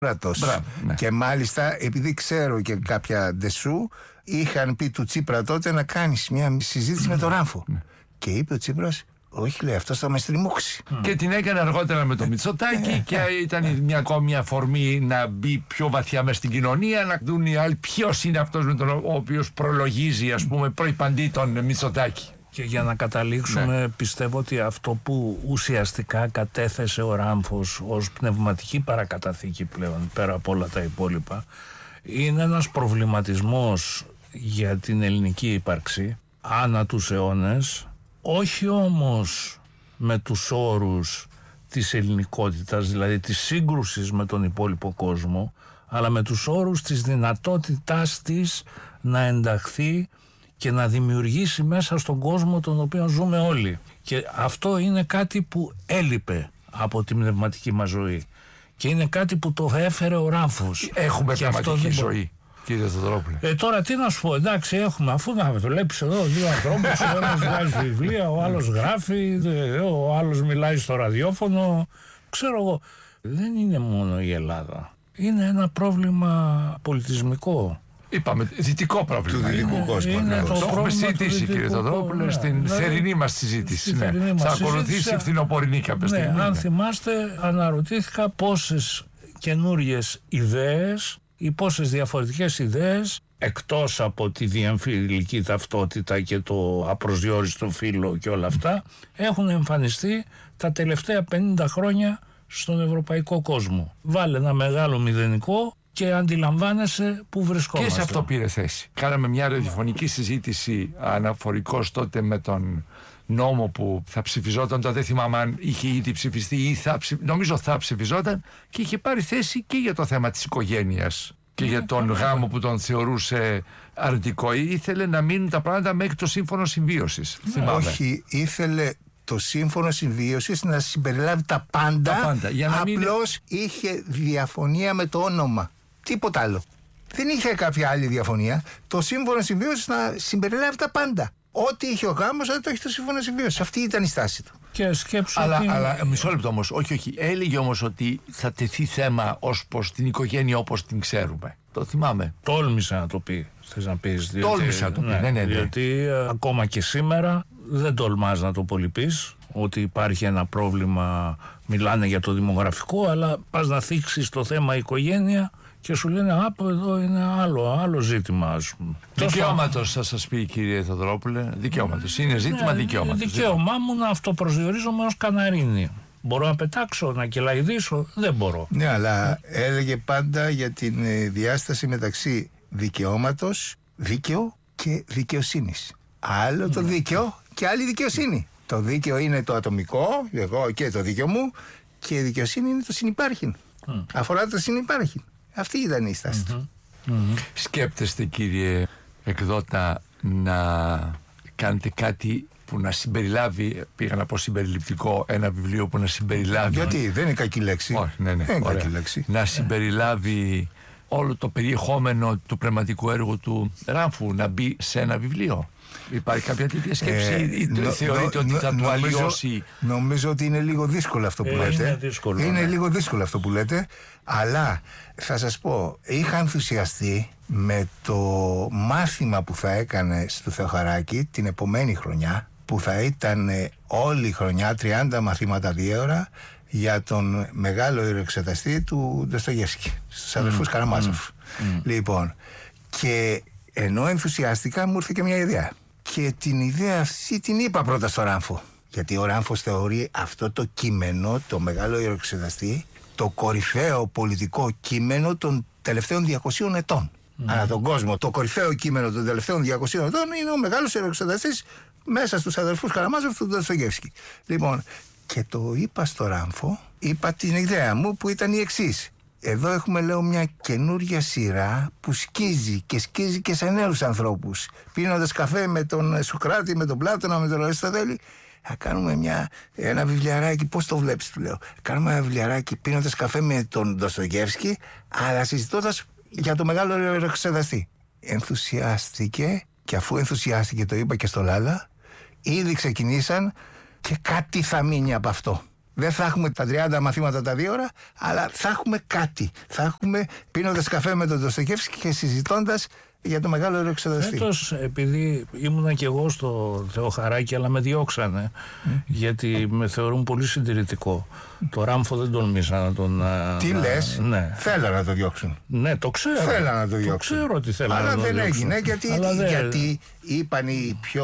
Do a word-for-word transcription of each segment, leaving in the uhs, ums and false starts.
Μπράβο, ναι. Και μάλιστα, επειδή ξέρω και κάποια ντεσού, είχαν πει του Τσίπρα τότε να κάνεις μια συζήτηση με τον Ράμφο. Ναι. Και είπε ο Τσίπρας, όχι, λέει, αυτός θα με στριμώξει. Mm. Και την έκανε αργότερα με το Μητσοτάκη και ήταν μια ακόμη αφορμή να μπει πιο βαθιά μες στην κοινωνία, να δουν οι άλλοι ποιος είναι αυτός με τον ο οποίος προλογίζει, ας πούμε, προϋπαντή τον Μητσοτάκη. Και για να καταλήξουμε, ναι. πιστεύω ότι αυτό που ουσιαστικά κατέθεσε ο Ράμφος ως πνευματική παρακαταθήκη πλέον, πέρα από όλα τα υπόλοιπα, είναι ένας προβληματισμός για την ελληνική ύπαρξη ανά τους αιώνες, όχι όμως με τους όρους της ελληνικότητας, δηλαδή της σύγκρουσης με τον υπόλοιπο κόσμο, αλλά με τους όρους της δυνατότητάς της να ενταχθεί και να δημιουργήσει μέσα στον κόσμο τον οποίο ζούμε όλοι. Και αυτό είναι κάτι που έλειπε από τη πνευματική μας ζωή. Και είναι κάτι που το έφερε ο Ράμφος. Έχουμε και πνευματική ζωή, κύριε Θεοδωρόπουλε. Ε, τώρα τι να σου πω, εντάξει, έχουμε, αφού να βλέπεις εδώ δύο ανθρώπους, ο ένας βγάζει βιβλία, ο άλλος γράφει, ο άλλος μιλάει στο ραδιόφωνο. Ξέρω εγώ, δεν είναι μόνο η Ελλάδα. Είναι ένα πρόβλημα πολιτισμικό. Είπαμε, δυτικό πρόβλημα. Του δυτικού κόσμου. Το έχουμε συζητήσει, κύριε Θεοδωρόπουλε, ναι, στην δηλαδή, θερινή μας συζήτηση. Ναι. Μας θα συζήτηση, ακολουθήσει η φθινοπορεινή κάποια ναι, στιγμή. Αν ναι. θυμάστε, αναρωτήθηκα πόσες καινούριες ιδέες ή πόσες διαφορετικές ιδέες, εκτός από τη διεμφυλική ταυτότητα και το απροσδιόριστο φύλο και όλα αυτά, έχουν εμφανιστεί τα τελευταία πενήντα χρόνια στον ευρωπαϊκό κόσμο. Βάλε ένα μεγάλο μηδενικό και αντιλαμβάνεσαι που βρισκόμαστε. Και σε αυτό πήρε θέση. Κάναμε μια ραδιοφωνική συζήτηση αναφορικώς τότε με τον νόμο που θα ψηφιζόταν. Τότε δεν θυμάμαι αν είχε ήδη ψηφιστεί ή θα ψηφ... νομίζω θα ψηφιζόταν, και είχε πάρει θέση και για το θέμα της οικογένειας και για τον γάμο που τον θεωρούσε αρνητικό. Ήθελε να μείνουν τα πράγματα μέχρι το σύμφωνο συμβίωσης. Όχι, ήθελε το σύμφωνο συμβίωσης να συμπεριλάβει τα πάντα, τα πάντα για να απλώς μην... είχε διαφωνία με το όνομα. Τίποτα άλλο. Δεν είχε κάποια άλλη διαφωνία. Το σύμφωνο συμβίωσης να συμπεριλάβει τα πάντα. Ό,τι είχε ο γάμος, δεν το έχει το σύμφωνο συμβίωσης. Αυτή ήταν η στάση του. Και σκέψου αλλά, ότι... αλλά μισό λεπτό όμως. Όχι, όχι. Έλεγε όμως ότι θα τεθεί θέμα ως προς την οικογένεια όπως την ξέρουμε. Το θυμάμαι. Τόλμησε να το πει. Θες να πεις. Διότι, Τόλμησε να το πει. Ναι, ναι, ναι, ναι. Διότι α, ακόμα και σήμερα δεν τολμάς να το πολυπείς. Ότι υπάρχει ένα πρόβλημα, μιλάνε για το δημογραφικό, αλλά πας να θίξεις το θέμα οικογένεια και σου λένε άπο εδώ είναι άλλο, άλλο ζήτημα, ας πούμε. Δικαιώματος θα σας πει, κύριε Θεοδωρόπουλε. Δικαιώματος. Είναι ζήτημα ναι, δικαιώματος. Δικαίωμά μου να αυτοπροσδιορίζομαι ως Καναρίνη. Μπορώ να πετάξω, να κελαϊδίσω, δεν μπορώ. Ναι, αλλά έλεγε πάντα για την διάσταση μεταξύ δικαιώματος, δίκαιο και δικαιοσύνης. Άλλο το δίκαιο και άλλη δικαιοσύνη. Το δίκαιο είναι το ατομικό, εγώ και το δίκαιο μου, και η δικαιοσύνη είναι το συνυπάρχειν. Mm. Αφορά το συνυπάρχειν. Αυτή ήταν η στάση του. Mm-hmm. Mm-hmm. Σκέπτεστε, κύριε εκδότα, να κάνετε κάτι που να συμπεριλάβει, πήγα να πω συμπεριληπτικό, ένα βιβλίο που να συμπεριλάβει... Γιατί δεν είναι κακή λέξη. Όχι, ναι, ναι, δεν είναι ωραία. κακή λέξη. Να συμπεριλάβει όλο το περιεχόμενο του πνευματικού έργου του Ράμφου, να μπει σε ένα βιβλίο. Υπάρχει κάποια τέτοια σκέψη ε, ή νο, θεωρείτε νο, ότι θα νο, του αλλοιώσει? Νομίζω ότι είναι λίγο δύσκολο αυτό που ε, λέτε. Είναι, δύσκολο, είναι ναι. λίγο δύσκολο αυτό που λέτε. Αλλά θα σας πω, είχα ενθουσιαστεί με το μάθημα που θα έκανε στο Θεοχαράκη την επομένη χρονιά, που θα ήταν όλη η χρονιά τριάντα μαθήματα δύο ώρα για τον μεγάλο ηρωεξεταστή του Ντοστογεύσκη, στους αδερφούς mm. Καραμάζοφ. Mm. Λοιπόν, και ενώ ενθουσιάστηκα, μου ήρθε και μια ιδέα. Και την ιδέα αυτή την είπα πρώτα στο Ράμφο. Γιατί ο Ράμφος θεωρεί αυτό το κείμενο, το μεγάλο ηρωεξεταστή, το κορυφαίο πολιτικό κείμενο των τελευταίων διακοσίων ετών. Mm. Ανά τον κόσμο. Το κορυφαίο κείμενο των τελευταίων διακοσίων ετών είναι ο μεγάλος ηρωεξεταστής μέσα στους αδερφούς Καραμάζοφ του Ντοστογεύσκη. Λοιπόν, και το είπα στο Ράμφο, είπα την ιδέα μου που ήταν η εξής. Εδώ έχουμε, λέω, μια καινούρια σειρά που σκίζει και σκίζει και σε νέους ανθρώπους. Πίνοντας καφέ με τον Σοκράτη, με τον Πλάτωνα, με τον Αριστοτέλη, θα κάνουμε μια, ένα βιβλιαράκι. Πώς το βλέπεις, του λέω. Κάνουμε ένα βιβλιαράκι πίνοντας καφέ με τον Ντοστογεύσκη, αλλά συζητώντας για το μεγάλο ηρωεξεταστή. Ενθουσιάστηκε, και αφού ενθουσιάστηκε, το είπα και στο Λάλα, ήδη ξεκινήσαν και κάτι θα μείνει από αυτό. Δεν θα έχουμε τα τριάντα μαθήματα τα δύο ώρα, αλλά θα έχουμε κάτι. Θα έχουμε πίνοντας καφέ με τον Ντοστογεύσκη και συζητώντας για το μεγάλο ερωεξεταστή. Φέτος, επειδή ήμουνα και εγώ στο Θεοχαράκι, αλλά με διώξανε, mm. γιατί με θεωρούν πολύ συντηρητικό. Mm. Το Ράμφο δεν τολμήσα να τον... Τι να... λες, ναι. Θέλανε να το διώξουν. Ναι, το ξέρω. Θέλανε να το διώξουν. Το ξέρω ότι θέλανε αλλά να το δεν διώξουν. έγινε, γιατί, αλλά δεν... γιατί είπαν οι πιο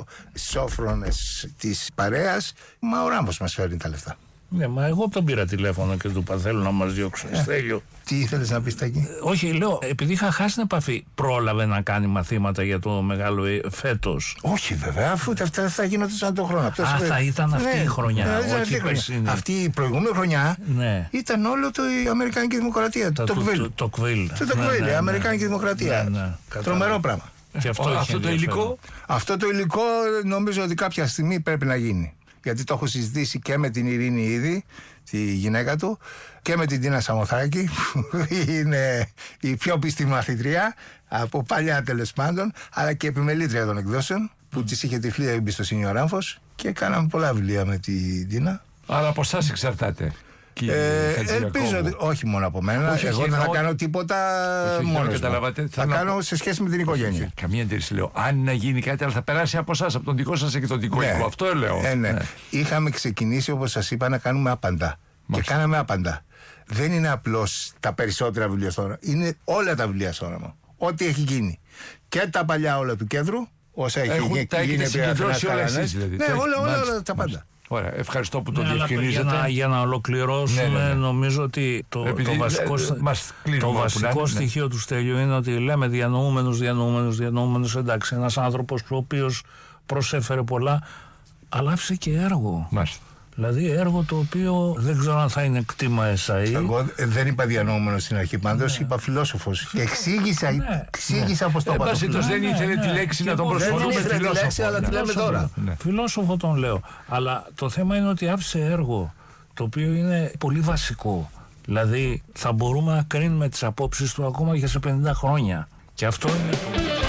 σόφρονες της παρέας, μα ο Ράμφος μας φέρνει τα λεφτά. Ναι, μα εγώ τον πήρα τηλέφωνο και του είπα: θέλω να μας διώξουν. Ε, Στέλιο. Τι ήθελες να πεις εκεί? Ε, όχι, λέω, επειδή είχα χάσει την επαφή, πρόλαβε να κάνει μαθήματα για το μεγάλο φέτος. Όχι, βέβαια, αφού αυτά θα γίνονται σαν τον χρόνο. Α, θα ήταν αυτή ναι, η χρονιά. Ναι, όχι αυτή, χρονιά. αυτή η προηγούμενη χρονιά ναι. ήταν όλο το η Αμερικάνικη Δημοκρατία. Το Τοκβίλ. Το Τοκβίλ. Το Τοκβίλ, η Αμερικάνικη Δημοκρατία. Ναι, ναι, τρομερό πράγμα. Και αυτό, Ο, αυτό το υλικό. Αυτό το υλικό νομίζω ότι κάποια στιγμή πρέπει να γίνει. Γιατί το έχω συζητήσει και με την Ειρήνη ήδη, τη γυναίκα του, και με την Τίνα Σαμοθράκη, που είναι η πιο πιστή μαθητρία από παλιά τέλος πάντων, αλλά και επιμελήτρια των εκδόσεων, που mm. της είχε τυφλή εμπιστοσύνη ο Ράμφος, και κάναμε πολλά βιβλία με την Τίνα. Αλλά από εσάς εξαρτάται. Ε, ελπίζω ότι όχι μόνο από μένα. Όχι, εγώ δεν θα κάνω τίποτα μόνο. Θα κάνω να... σε σχέση με την οικογένεια. Όχι, καμία αντίρρηση λέω. Αν να γίνει κάτι, αλλά θα περάσει από εσάς, από τον δικό σας εκδοτικό οίκο. Ναι. Αυτό λέω. Ε, ναι. Ναι. Είχαμε ξεκινήσει, όπως σας είπα, να κάνουμε άπαντα. Μάλιστα. Και κάναμε άπαντα. Δεν είναι απλώς τα περισσότερα βιβλία στο όνομα. Είναι όλα τα βιβλία στο όνομα. Ό,τι έχει γίνει. Και τα παλιά όλα του κέντρου, όσα έχει γίνει. Τα έχετε συγκεντρώσει όλα εσείς δηλαδή. Ναι, όλα, όλα, όλα τα πάντα. Ωραία, ευχαριστώ που το ναι, διευκρινίζετε. Για να, για να ολοκληρώσουμε, ναι, ναι, ναι. νομίζω ότι το, Επειδή, το βασικό, ε, το βασικό ναι. στοιχείο του Στέλιου είναι ότι λέμε διανοούμενος, διανοούμενος, διανοούμενος. Εντάξει, ένας άνθρωπος ο οποίος προσέφερε πολλά, αλλά άφησε και έργο. Μάλιστα. Δηλαδή έργο το οποίο δεν ξέρω αν θα είναι κτήμα εσαΐ. Εγώ δεν είπα διανοούμενο στην αρχή, πάντως ναι. είπα φιλόσοφος. Και εξήγησα, ναι. εξήγησα ναι. πως το είπα. Εμπάσχετος δεν ήθελε τη λέξη να τον προσφωνούμε φιλόσοφο. Αλλά τη λέμε τώρα. Φιλόσοφο τον λέω. Αλλά το θέμα είναι ότι άφησε έργο το οποίο είναι πολύ βασικό. Δηλαδή θα μπορούμε να κρίνουμε τις απόψεις του ακόμα και σε πενήντα χρόνια. Και αυτό είναι το...